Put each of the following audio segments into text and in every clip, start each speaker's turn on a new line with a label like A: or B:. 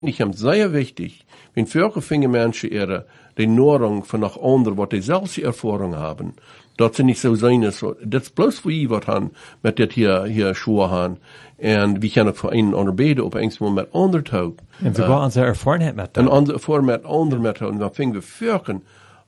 A: ich hem sehr wichtig, wenn viele viele Menschen die Nahrung von nach anderen, was die selbst Erfahrung haben, dat sie nicht so sein, so, das bloß wie was haben, mit das hier Schuhe haben, und wir können für einen anderen beten, auf einmal mit anderen taugen.
B: Und sogar unsere Erfahrung mit
A: und unsere Erfahrung mit anderen mit und dann fingen wir fürken,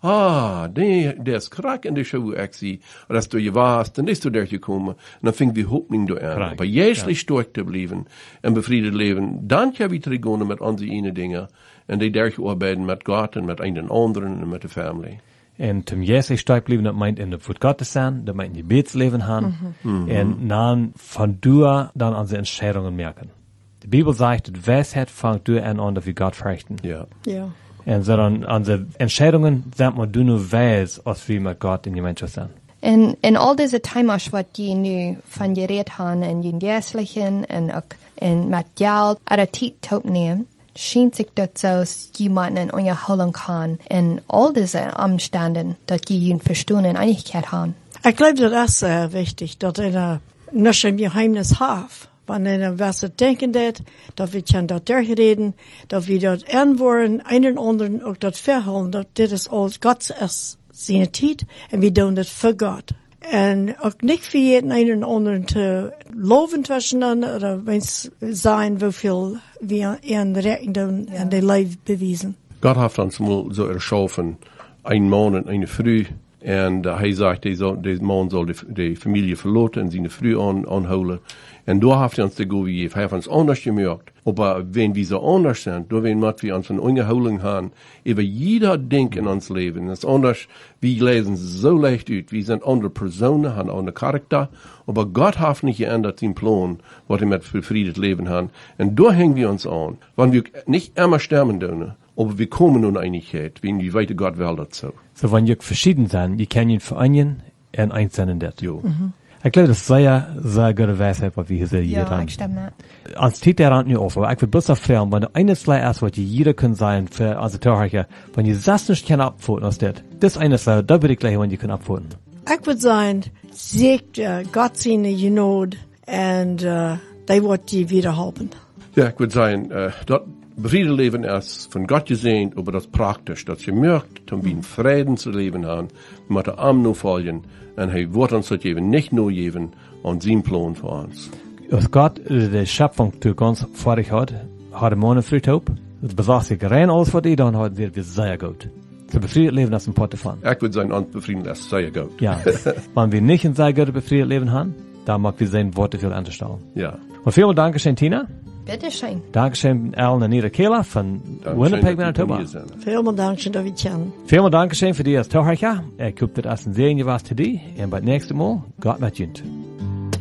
A: der ist krank in der Schuhe, und dass du hier warst, dann bist du da gekommen, und dann fingen wir Hoffnung da an. Aber jährlich stark zu bleiben, und befriedet leben, dann können wir zurückgehen mit unseren inneren Dingen, und die durch arbeiten mit Gott und mit einen anderen und mit der Familie.
B: En zum Jesus stark bleiben, dat meint in de voet Gottes zijn, dat meint in Gebetsleven gaan. En dan van du dann unsere Entscheidungen merken. Die Bibel sagt, dat Weisheit fangt du an, dass wir Gott fürchten.
A: Ja.
C: Ja.
B: En so dann unsere Entscheidungen sind wir du nur weiß, als wir mit Gott in Gemeinschaft sind.
C: En in al deze thema's wat je nu van je reed gaan en je jeugdlichen en ook en met geld uit de tijd opnemen, schijnt zich dat zoals jemand in onderhouden kan en al deze omstanden dat je je verstehen en einigheid haben.
D: Ich glaube, das ist sehr wichtig, dass einer nicht ein Geheimnis hat. Wenn einer was denken dat, dass wir dort durchreden, dass wir dort antworten, einen anderen auch dort verhalten, dass das alles Gott ist, seine Zeit, und wir tun das für Gott. Und auch nicht für jeden einen anderen zu loben zwischeneinander, oder wenn es sein, wieviel wir in Rechten tun, und die Leben bewiesen.
A: Gott hat uns mal so erschaffen, ein Mann und eine Frau, und er sagt, der Mann soll die Familie verlassen und seine Frau anholen. Und da hat uns die Gott gegeben. Er hat uns anders gemerkt. Aber wenn wir so anders sind, da wenn wir uns eine Ungeholung haben, über jeder Ding in uns Leben, das ist anders, wir lesen so leicht aus, wir sind andere Personen, haben andere Charakter, aber Gott hat nicht geändert den Plan, was wir mit befriedet Leben haben. Und da hängen wir uns an, weil wir nicht immer sterben dürfen, aber wir kommen in Einigkeit, wenn wir weiter Gott will dazu.
B: So, wenn ihr verschieden sind, ihr könnt ihn vereinen und eins sein in das.
A: Jo.
B: Ich glaube, das ist sehr gute Weisheit, was wir hier sehen.
C: Ja, ich stimme.
B: Als Tiet der Rand nicht auf, aber ich will bloß erfahren, wenn du eines ist, was jeder kann sein, für unsere Torhöcher, wenn ihr das nicht kann abfuhren aus das eines da würde ich gleich, wenn ihr könnt abfuhren.
D: Ich würde sagen, siegt Gott seine Genot, und die wird die wiederhaben.
A: Ja, ich würde sagen, dort befriedet Leben ist von Gott gesehen, aber das praktisch, dass ihr merkt, dass wir in Frieden zu leben haben, mit der Arm nur folgen, und er wird uns das geben, nicht nur geben, und sein Plan für uns.
B: Als Gott die Schöpfung zu uns vorig hat er morgen früh taub, das besagt sich rein alles für die, dann hat wir sehr gut. So befriedet Leben ist ein Pot davon.
A: Ich würde sagen, uns befrieden ist sehr gut.
B: Ja. Wenn wir nicht ein sehr gutes befriedet Leben haben, dann mag wir sehen, Worte viel anzustellen.
A: Ja.
B: Und vielen Dankeschön, Tina.
C: Bitteschön.
B: Dankeschön, Al und Anita Kehler von Winnipeg, Manitoba.
D: Vielen Dank, dass wir kennen.
B: Vielen Dankeschön für die als Torhöcher. Ich hoffe, das ist ein sehr was zu dir. Und beim nächsten Mal, Gott mit Jünt.